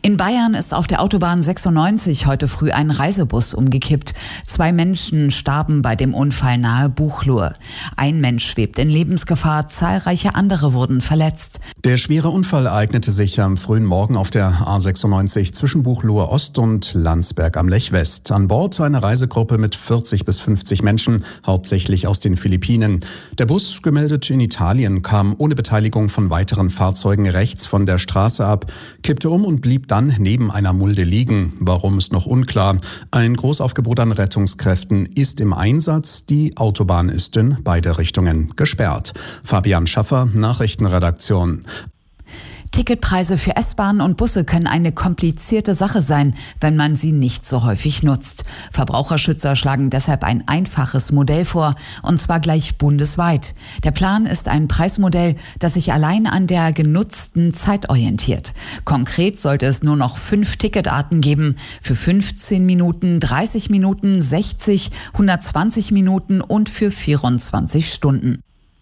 In Bayern ist auf der Autobahn 96 heute früh ein Reisebus umgekippt. 2 Menschen starben bei dem Unfall nahe Buchloe. Ein Mensch schwebt in Lebensgefahr, zahlreiche andere wurden verletzt. Der schwere Unfall ereignete sich am frühen Morgen auf der A96 zwischen Buchloe Ost und Landsberg am Lech West. An Bord eine Reisegruppe mit 40 bis 50 Menschen, hauptsächlich aus den Philippinen. Der Bus, gemeldet in Italien, kam ohne Beteiligung von weiteren Fahrzeugen rechts von der Straße ab, kippte um und blieb dann neben einer Mulde liegen. Warum, ist noch unklar. Ein Großaufgebot an Rettungskräften ist im Einsatz. Die Autobahn ist in beide Richtungen gesperrt. Fabian Schaffer, Nachrichtenredaktion. Ticketpreise für S-Bahnen und Busse können eine komplizierte Sache sein, wenn man sie nicht so häufig nutzt. Verbraucherschützer schlagen deshalb ein einfaches Modell vor, und zwar gleich bundesweit. Der Plan ist ein Preismodell, das sich allein an der genutzten Zeit orientiert. Konkret sollte es nur noch 5 Ticketarten geben, für 15 Minuten, 30 Minuten, 60, 120 Minuten und für 24 Stunden.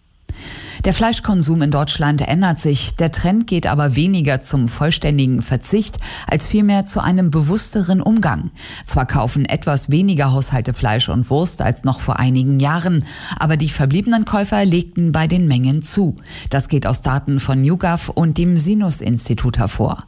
Der Fleischkonsum in Deutschland ändert sich. Der Trend geht aber weniger zum vollständigen Verzicht, als vielmehr zu einem bewussteren Umgang. Zwar kaufen etwas weniger Haushalte Fleisch und Wurst als noch vor einigen Jahren, aber die verbliebenen Käufer legten bei den Mengen zu. Das geht aus Daten von YouGov und dem Sinus-Institut hervor.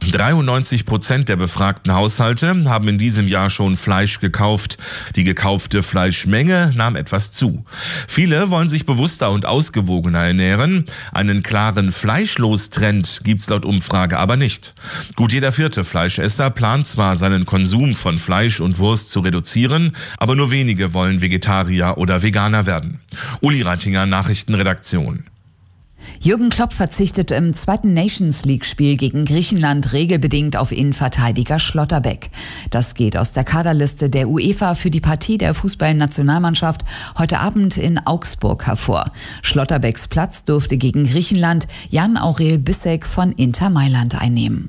93% der befragten Haushalte haben in diesem Jahr schon Fleisch gekauft. Die gekaufte Fleischmenge nahm etwas zu. Viele wollen sich bewusster und ausgewogener ernähren. Einen klaren Fleischlos-Trend gibt's laut Umfrage aber nicht. Gut jeder 4. Fleischesser plant zwar, seinen Konsum von Fleisch und Wurst zu reduzieren, aber nur wenige wollen Vegetarier oder Veganer werden. Uli Reitinger, Nachrichtenredaktion. Jürgen Klopp verzichtet im 2. Nations-League-Spiel gegen Griechenland regelbedingt auf Innenverteidiger Schlotterbeck. Das geht aus der Kaderliste der UEFA für die Partie der Fußballnationalmannschaft heute Abend in Augsburg hervor. Schlotterbecks Platz dürfte gegen Griechenland Jan-Aurel Bissek von Inter Mailand einnehmen.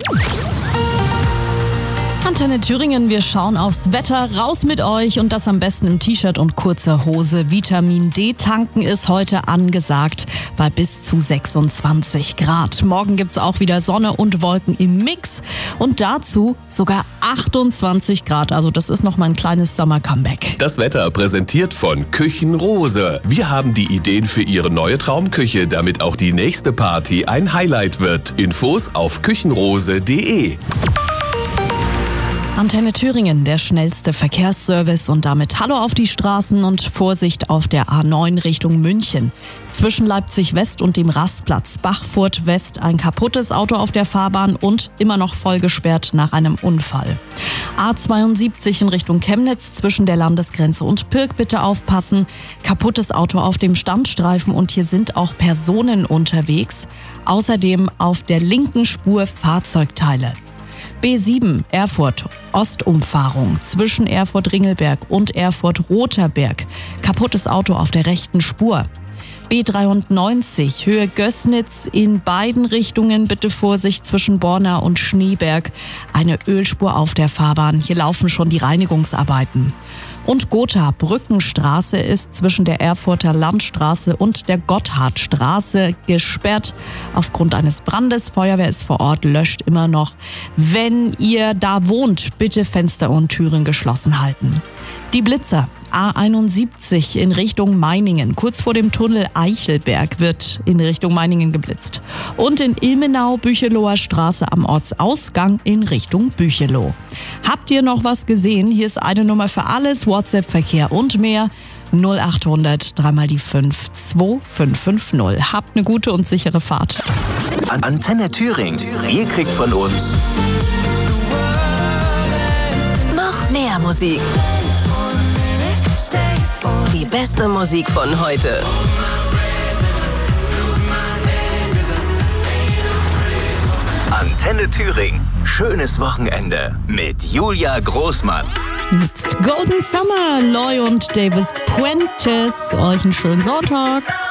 Antenne Thüringen, wir schauen aufs Wetter, raus mit euch und das am besten im T-Shirt und kurzer Hose. Vitamin D tanken ist heute angesagt bei bis zu 26 Grad. Morgen gibt's auch wieder Sonne und Wolken im Mix und dazu sogar 28 Grad. Also das ist noch mal ein kleines Sommer-Comeback. Das Wetter präsentiert von Küchenrose. Wir haben die Ideen für Ihre neue Traumküche, damit auch die nächste Party ein Highlight wird. Infos auf küchenrose.de. Antenne Thüringen, der schnellste Verkehrsservice und damit Hallo auf die Straßen und Vorsicht auf der A9 Richtung München. Zwischen Leipzig West und dem Rastplatz Bachfurt West ein kaputtes Auto auf der Fahrbahn und immer noch voll gesperrt nach einem Unfall. A72 in Richtung Chemnitz zwischen der Landesgrenze und Pirk bitte aufpassen. Kaputtes Auto auf dem Standstreifen und hier sind auch Personen unterwegs. Außerdem auf der linken Spur Fahrzeugteile. B7 Erfurt Ostumfahrung zwischen Erfurt-Ringelberg und Erfurt-Roterberg. Kaputtes Auto auf der rechten Spur. B93 Höhe Gößnitz in beiden Richtungen bitte Vorsicht zwischen Borna und Schneeberg. Eine Ölspur auf der Fahrbahn. Hier laufen schon die Reinigungsarbeiten. Und Gotha-Brückenstraße ist zwischen der Erfurter Landstraße und der Gotthardstraße gesperrt. Aufgrund eines Brandes, Feuerwehr ist vor Ort, löscht immer noch. Wenn ihr da wohnt, bitte Fenster und Türen geschlossen halten. Die Blitzer. A71 in Richtung Meiningen. Kurz vor dem Tunnel Eichelberg wird in Richtung Meiningen geblitzt. Und in Ilmenau, Bücheloher Straße am Ortsausgang in Richtung Bücheloh. Habt ihr noch was gesehen? Hier ist eine Nummer für alles, WhatsApp-Verkehr und mehr. 0800 3 die 5 2550. Habt eine gute und sichere Fahrt. Antenne Thüringen. Ihr kriegt von uns noch mehr Musik. Die beste Musik von heute. Antenne Thüringen. Schönes Wochenende mit Julia Großmann. Jetzt Golden Summer, Loy und Davis Puentes. Euch einen schönen Sonntag.